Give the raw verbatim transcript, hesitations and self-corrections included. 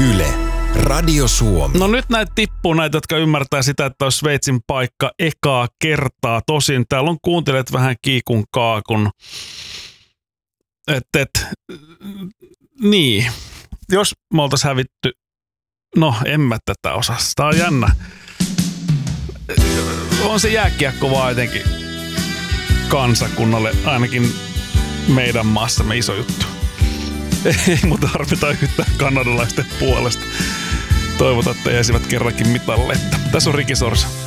Yle, Radio Suomi. No nyt näitä tippuu näitä, jotka ymmärtää sitä, että olisi Sveitsin paikka ekaa kertaa. Tosin täällä on kuuntelijat vähän kiikun kaakun. Että et, niin, jos me oltaisiin hävitty, no en mä tätä osaa. Tää on jännä. On se jääkiekko vaan jotenkin kansakunnalle, ainakin meidän maassamme iso juttu. Ei muuta harvita yhtään kanadalaisten puolesta. Toivotaan, että jäisivät kerrankin mitalle. Tässä on Ricky Sorsa.